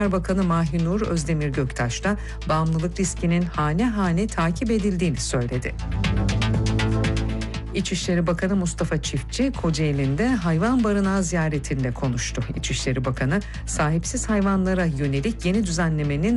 Bakanı Mahinur Özdemir Göktaş da bağımlılık riskinin hane hane takip edildiğini söyledi. İçişleri Bakanı Mustafa Çiftçi, Kocaeli'nde hayvan barınağı ziyaretinde konuştu. İçişleri Bakanı, sahipsiz hayvanlara yönelik yeni düzenlemenin